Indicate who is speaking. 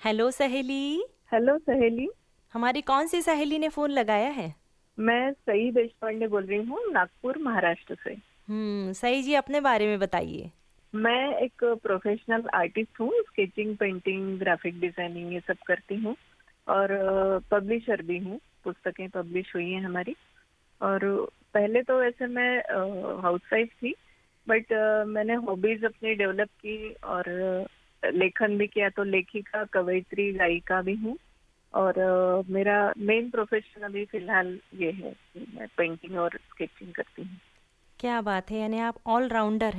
Speaker 1: Hello सहेली।
Speaker 2: Hello सहेली।
Speaker 1: हमारी कौन सी सहेली ने फोन लगाया है?
Speaker 2: मैं सई देशपांडे बोल रही हूँ, नागपुर महाराष्ट्र से।
Speaker 1: सही जी, अपने बारे में बताइए।
Speaker 2: मैं एक प्रोफेशनल आर्टिस्ट हूँ, स्केचिंग, पेंटिंग, ग्राफिक डिजाइनिंग ये सब करती हूँ। और पब्लिशर भी हूँ, पुस्तकें पब्लिश हुई हैं हमारी। और पहले तो वैसे मैं हाउसवाइफ थी, बट मैंने हॉबीज अपनी डेवलप की और लेखन भी किया, तो लेखिका, कवयित्री, गायिका भी हूँ। और मेरा मेन प्रोफेशन अभी फिलहाल ये है कि मैं पेंटिंग और स्केचिंग करती हूँ।
Speaker 1: क्या बात है, यानी आप ऑलराउंडर